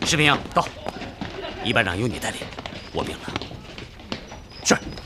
士兵到，一班长由你带领，我命了。 是。